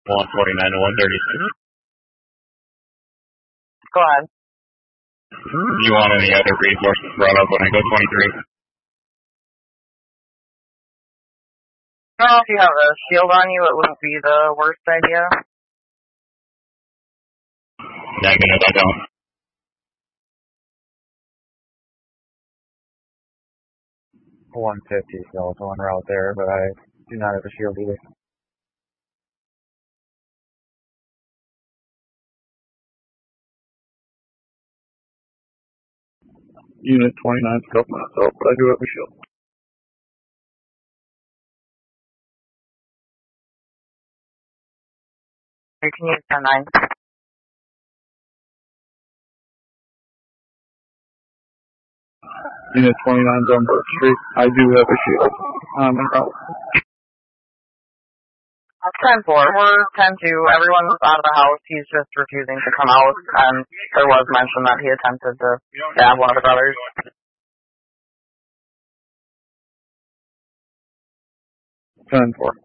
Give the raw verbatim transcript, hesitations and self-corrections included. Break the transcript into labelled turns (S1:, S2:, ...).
S1: one forty-nine to one thirty-six.
S2: Go ahead.
S1: Do you want any other resources brought up when I go twenty-three?
S2: Well, if you have a shield on you, it wouldn't be the worst idea.
S1: Negative, I don't.
S3: one fifty is also en route there, but I do not have a shield either.
S4: Unit twenty-nine scope myself, but I do have a shield.
S2: You can use ten nine.
S4: Unit twenty-nine's on Burke Street. I do have a shield. I'm en route.
S2: ten four. We're ten two. Everyone's out of the house. He's just refusing to come out. And there was mention that he attempted to stab one of the brothers.
S4: ten four.